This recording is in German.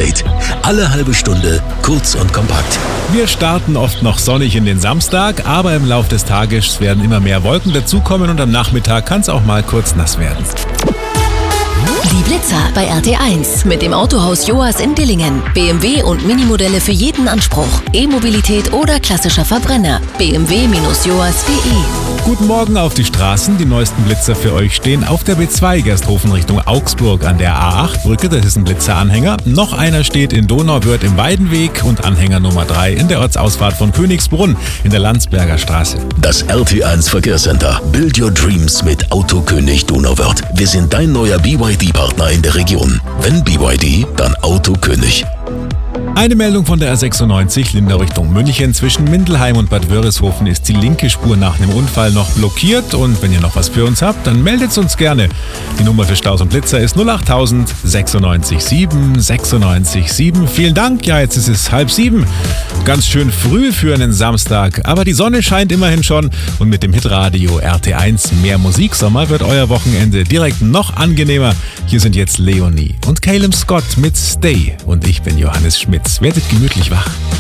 Update. Alle halbe Stunde kurz und kompakt. Wir starten oft noch sonnig in den Samstag, aber im Lauf des Tages werden immer mehr Wolken dazukommen und am Nachmittag kann es auch mal kurz nass werden. Die Blitzer bei RT1 mit dem Autohaus Joas in Dillingen. BMW und Minimodelle für jeden Anspruch. E-Mobilität oder klassischer Verbrenner. bmw-joas.de. Guten Morgen auf die Straßen. Die neuesten Blitzer für euch stehen auf der B2 Gersthofen Richtung Augsburg an der A8-Brücke. Das ist ein Blitzeranhänger. Noch einer steht in Donauwörth im Weidenweg und Anhänger Nummer 3 in der Ortsausfahrt von Königsbrunn in der Landsberger Straße. Das RT1 Verkehrscenter. Build your dreams mit Autokönig Donauwörth. Wir sind dein neuer BYD-Partner in der Region. Wenn BYD, dann Autokönig. Eine Meldung von der A96 Lindau Richtung München. Zwischen Mindelheim und Bad Wörishofen ist die linke Spur nach einem Unfall noch blockiert. Und wenn ihr noch was für uns habt, dann meldet uns gerne. Die Nummer für Staus und Blitzer ist 08000 96 7 96 7. Vielen Dank. Ja, jetzt ist es 6:30. Ganz schön früh für einen Samstag. Aber die Sonne scheint immerhin schon. Und mit dem Hitradio RT1 mehr Musiksommer wird euer Wochenende direkt noch angenehmer. Hier sind jetzt Leonie und Caleb Scott mit Stay. Und ich bin Johannes Schmitz. Werdet gemütlich wach.